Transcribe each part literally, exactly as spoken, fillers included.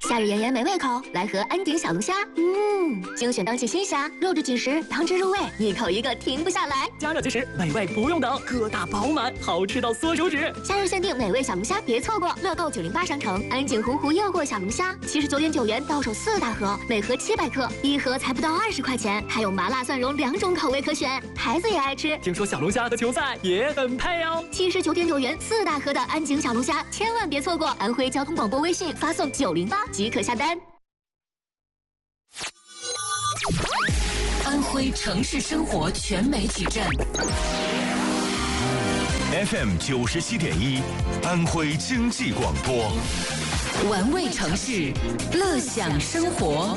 夏日炎炎没胃口，来盒安鼎小龙虾。嗯，精选当季新虾，肉质紧实，汤汁入味，一口一个停不下来。 加热即食，美味不用等，个大饱满，好吃到缩手指。 夏日限定美味小龙虾，别错过！乐购九零八商城，安鼎洪湖诱过小龙虾，七十九点九元到手四大盒，每盒七百克，一盒才不到二十块钱，还有麻辣蒜蓉两种口味可选，孩子也爱吃。 听说小龙虾和球赛也很配哦。 七十九点九元四大盒的安鼎小龙虾，千万别错过！安徽交通广播微信发送九零八即可下单。 安徽城市生活全媒体站 F M 九十七点一，安徽经济广播， 玩味城市，乐享生活。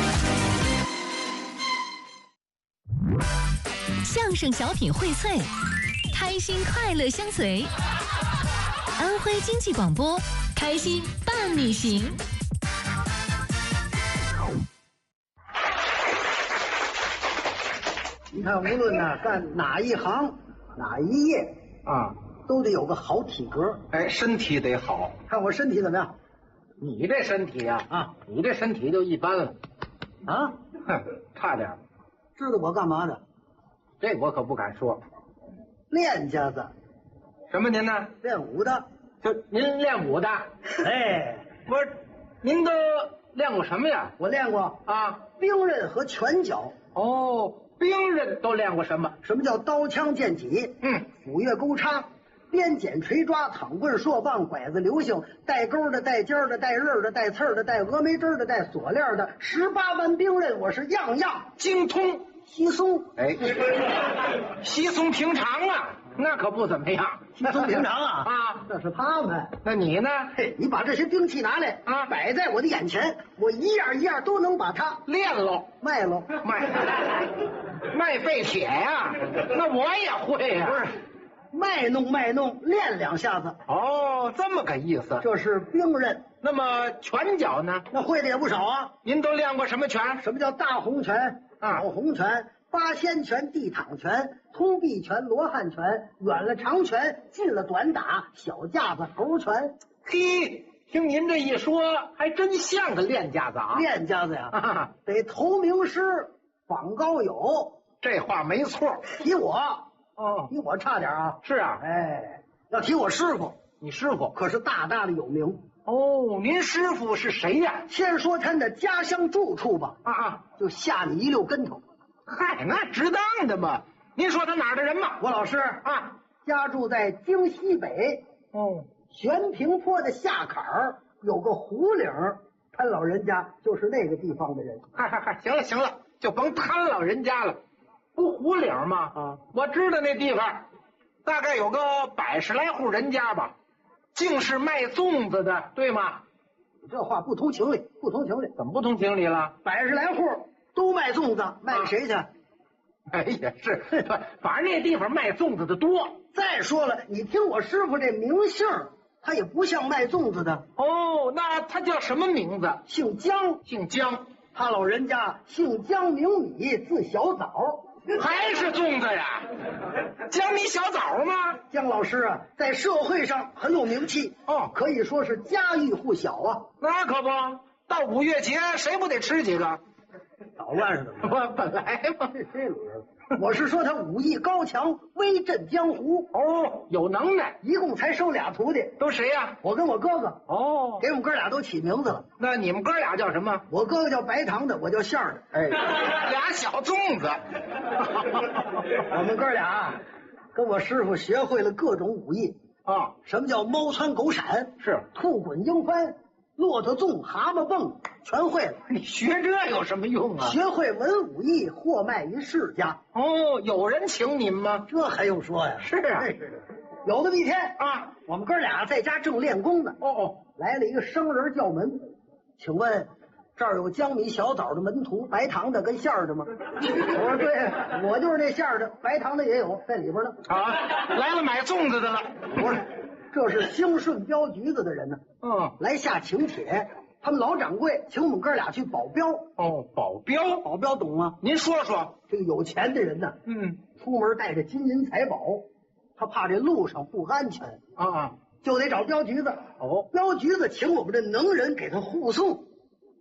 相声小品荟萃，开心快乐相随。安徽经济广播，开心伴你行。 你看，无论呢干哪一行哪一业啊， 都得有个好体格。 哎，身体得好。 看我身体怎么样？ 你这身体呀， 啊， 你这身体就一般了， 啊， 哼，差点。 知道我干嘛的？ 这我可不敢说。 练家子， 什么您呢？ 练武的。 就您练武的？ 哎， 不是，您都练过什么呀？ 我练过啊， 兵刃和拳脚。 哦，兵刃都练过什么？ 什么叫刀枪剑戟？ 嗯， 斧钺钩叉、鞭锏锤抓、躺棍槊棒、拐子流星，带钩的、带尖的、带刃的、带刺儿的、带峨眉针的、带锁链的，十八般兵刃我是样样精通。 稀松， 哎，稀松平常啊，那可不怎么样。 稀松平常啊啊， 那是他们。 那你呢？ 嘿，你把这些兵器拿来啊， 摆在我的眼前，我一样一样都能把它练喽， 卖喽， 卖卖废铁呀、啊？那我也会呀、啊。 不是，卖弄卖弄，练两下子。 哦，这么个意思。 这是兵刃。 那么拳脚呢？ 那会的也不少啊。 您都练过什么拳？ 什么叫大红拳？ 啊， 小红拳、八仙拳、地躺拳、通臂拳、罗汉拳，远了长拳，近了短打，小架子猴拳。 嘿，听您这一说，还真像个练家子啊！ 练家子呀， 啊、 得投名师，访高友。 这话没错。 提我， 哦， 提我差点啊。 是啊， 哎，要提我师傅， 你师傅可是大大的有名。 哦，您师傅是谁呀？ 先说他的家乡住处吧。 啊啊， 就吓你一溜跟头。 嗨，那值当的嘛。您说他哪儿的人嘛？ 我老师啊， 家住在京西北。 哦， 悬平坡的下坎儿有个胡岭，他老人家就是那个地方的人。 嗨嗨嗨，行了行了，就甭贪老人家了。不胡岭吗？ 啊， 我知道那地方，大概有个百十来户人家吧。竟是卖粽子的，对吗？ 这话不通情理，不通情理。 怎么不通情理了？ 百十来户都卖粽子，卖给谁去？啊、 哎呀，是，反正那地方卖粽子的多。 再说了，你听我师傅这名姓，他也不像卖粽子的。 哦，那他叫什么名字？ 姓姜， 姓姜。 他老人家姓姜，名米，字小枣。 还是粽子呀？姜米小枣吗？ 姜老师啊，在社会上很有名气哦， 可以说是家喻户晓啊。 那可不，到五月节谁不得吃几个？ 捣乱似的。 我本来嘛， 这路人，我是说他武艺高强，威震江湖。 哦，有能耐。 一共才收俩徒弟， 都谁呀、啊？ 我跟我哥哥。 哦， 给我们哥俩都起名字了。 那你们哥俩叫什么？ 我哥哥叫白糖的，我叫馅儿的。 哎，俩小粽子。 我们哥俩跟我师傅学会了各种武艺啊、哦。 什么叫猫窜狗闪？ 是兔滚鹰翻。骆驼纵、蛤蟆蹦，全会了。 你学这有什么用啊？ 学会文武艺，货卖于世家。 哦，有人请您吗？ 这还用说呀？ 是啊， 有这么一天啊， 我们哥俩在家正练功呢。 哦哦， 来了一个生人叫门，请问这儿有姜米小枣的门徒，白糖的跟馅儿的吗？我说对，我就是那馅儿的，白糖的也有在里边呢。 啊，来了买粽子的了。 不是。这是兴顺镖局子的人呢， 嗯， 来下请帖，他们老掌柜请我们哥俩去保镖。 哦，保镖， 保镖懂吗？ 您说说。 这个有钱的人呢， 嗯， 出门带着金银财宝，他怕这路上不安全啊啊， 就得找镖局子。 哦， 镖局子请我们这能人给他护送。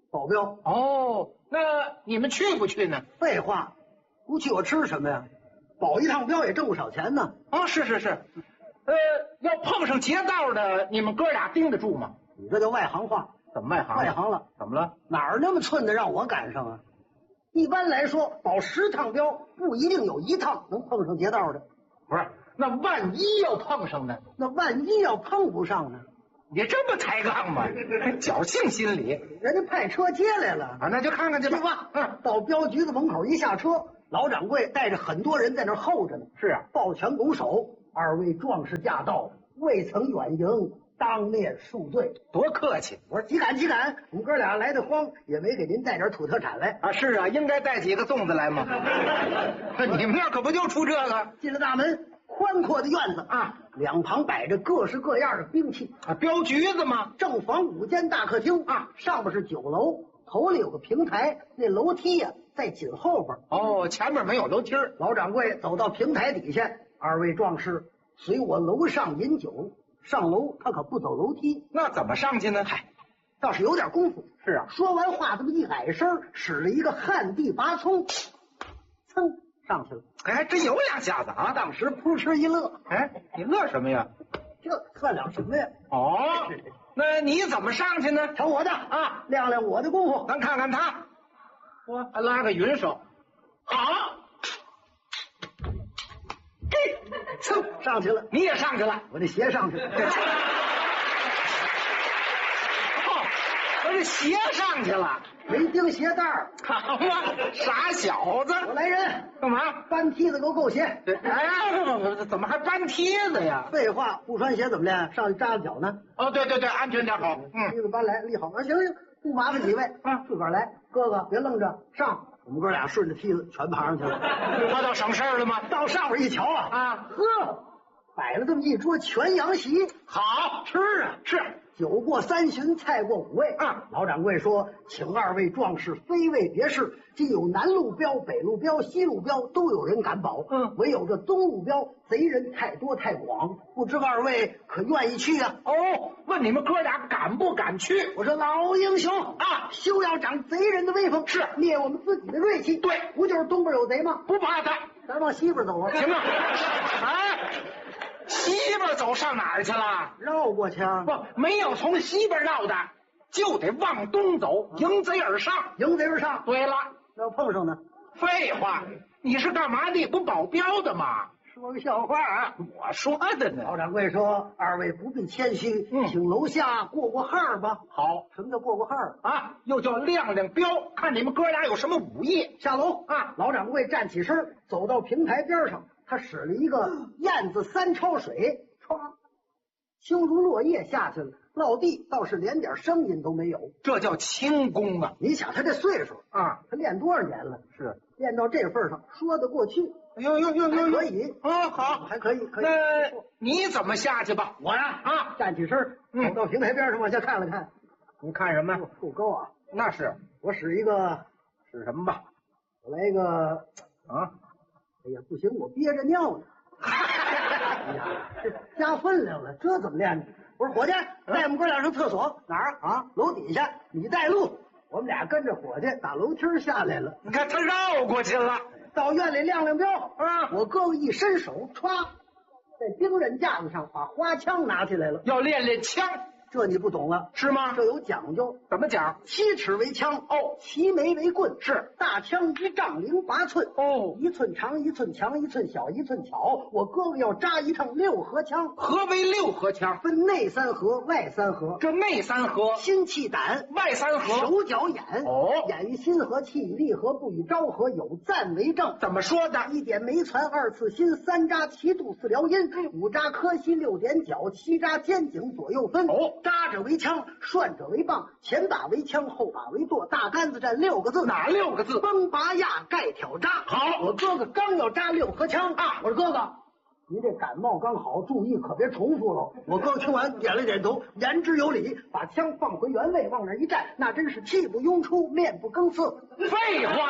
保镖。 哦，那你们去不去呢？ 废话，不去我吃什么呀？保一趟镖也挣不少钱呢。 哦，是是是，呃，要碰上劫道的，你们哥俩盯得住吗？ 你这叫外行话。 怎么外行？ 外行了？ 怎么了？ 哪儿那么寸的让我赶上啊？一般来说，保十趟镖不一定有一趟能碰上劫道的。 不是，那万一要碰上呢？ 那万一要碰不上呢？ 你这不抬杠吗？侥幸心理。 人家派车接来了啊，那就看看去吧。 去吧。 嗯， 到镖局子门口一下车，老掌柜带着很多人在那儿候着呢。 是啊， 抱拳拱手，二位壮士驾到，未曾远迎，当面恕罪。 多客气。 我说岂敢岂敢，我们哥俩来的慌，也没给您带点土特产来啊。是啊，应该带几个粽子来嘛。你们那可不就出这个？ 进了大门，宽阔的院子啊， 两旁摆着各式各样的兵器啊，镖局子嘛。 正房五间大客厅啊，上面是酒楼，头里有个平台，那楼梯呀、啊、在紧后边。 哦，前面没有楼梯。 老掌柜走到平台底下，二位壮士随我楼上饮酒。上楼他可不走楼梯， 那怎么上去呢？ 嗨，倒是有点功夫。 是啊， 说完话这么一矮身，使了一个旱地拔葱，噌上去了。 哎，还真有两下子啊！ 当时扑哧一乐。 哎，你乐什么呀？ 这算了什么呀？ 哦，那你怎么上去呢？ 瞧我的啊，亮亮我的功夫。 咱看看他，我还拉个云手，好。 噌上去了， 你也上去了， 我这鞋上去了。 哦，我这鞋上去了， 没钉鞋带儿。 好嘛，傻小子！ 我来人， 干嘛？ 搬梯子给我够鞋。 哎呀，怎么还搬梯子呀？ 废话，不穿鞋怎么练？上去扎着脚呢。 哦，对对对，安全点好。 嗯，梯子搬来立好。啊，行行，不麻烦几位啊，自个儿来。哥哥别愣着，上。我们哥俩顺着梯子全爬上去了， 那倒省事儿了吗？ 到上面一瞧啊， 啊呵，摆了这么一桌全羊席， 好吃啊， 是酒过三巡，菜过五味啊。 老掌柜说，请二位壮士非为别事，今有南路镖、北路镖、西路镖，都有人敢保， 嗯， 唯有这东路镖贼人太多太广，不知二位可愿意去啊？ 哦，问你们哥俩敢不敢去？ 我说老英雄啊， 休要长贼人的威风， 是灭我们自己的锐气。 对， 不就是东边有贼吗？ 不怕他， 咱往西边走啊。 行啊，哎，西边走上哪儿去了？ 绕过去啊？ 不，没有从西边绕的，就得往东走，迎贼而上。 迎贼而上。 对了， 那要碰上呢？ 废话，你是干嘛的？不保镖的吗？ 说个笑话啊！ 我说的呢。 老掌柜说：“二位不必谦虚， 嗯， 请楼下过过号吧。” 好， 什么叫过过号啊？又叫亮亮镖，看你们哥俩有什么武艺。 下楼啊！ 老掌柜站起身，走到平台边上，他使了一个燕子三抄水，唰，轻如落叶下去了，落地倒是连点声音都没有。 这叫轻功啊！ 你想他这岁数啊， 他练多少年了？ 是练到这份上，说得过去。 哟哟哟哟， 可以啊，好， 还可以，可以。 那你怎么下去吧？ 我呀， 啊， 站起身，走到平台边上往下看了看。 你看什么？ 不高啊。 那是， 我使一个， 使什么吧？ 我来一个啊！ 哎呀，不行，我憋着尿呢。哎呀，这加分量了，这怎么练呢？我说伙计，带我们哥俩上厕所。哪儿啊？楼底下，你带路。我们俩跟着伙计打楼梯下来了。 你看他绕过去了。 到院里亮亮镖啊！ 我哥哥一伸手，歘，在兵刃架子上把花枪拿起来了， 要练练枪。 这你不懂了， 是吗？ 这有讲究。 怎么讲？ 七尺为枪， 哦， 齐眉为棍， 是大枪一丈零八寸， 哦， 一寸长一寸强一寸小一寸巧。我哥哥要扎一趟六合枪。 何为六合枪？ 分内三合，外三合。 这内三合， 心气胆； 外三合， 手脚眼。 哦， 眼与心合，气与力合，不与招合，有赞为证。 怎么说的？ 一点眉攒，二刺心，三扎齐肚，四撩阴，五扎磕膝，六点脚，七扎肩颈，左右分。 哦， 扎者为枪，涮者为棒，前把为枪，后把为舵。大杆子站六个字， 哪六个字？ 崩拔压盖挑扎。 好， 我哥哥刚要扎六合枪啊，我说哥哥，您这感冒刚好，注意可别重复了。我哥听完点了点头，言之有理，把枪放回原位，往那一站，那真是气不拥出，面不更次。 废话，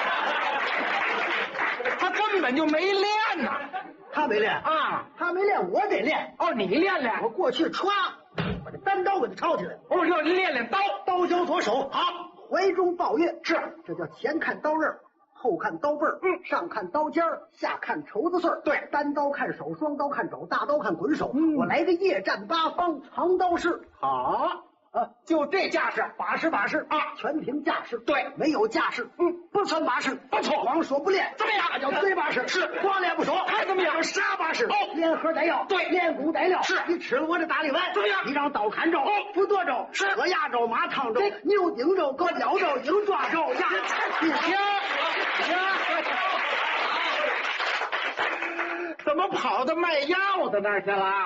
他根本就没练呐、啊。 他没练啊， 他没练，我得练。 哦，你练练， 我过去歘，把这单刀给他抄起来。 哦，要练练刀， 刀交左手， 好， 怀中抱月， 是， 这叫前看刀刃，后看刀背儿， 嗯， 上看刀尖儿，下看绸子穗儿。 对， 单刀看手，双刀看肘，大刀看滚手。 嗯， 我来个夜战八方，藏刀式。 好。啊，就这架势， 把式把式啊， 全凭架势。 对， 没有架势，嗯，不算把式， 不错。 光说不练， 怎么样？ 那叫堆把式。 是， 光练不说， 还怎么样？ 杀把式。 哦， 练核带药， 对， 练骨带料。 是， 你吃了我这大力丸， 怎么样？ 你让刀砍肘，哦，不剁肘， 是， 鹅压肘、马趟肘、牛顶肘、狗脚肘、鹰抓肘，呀， 行行，怎么跑到卖药的那儿去了？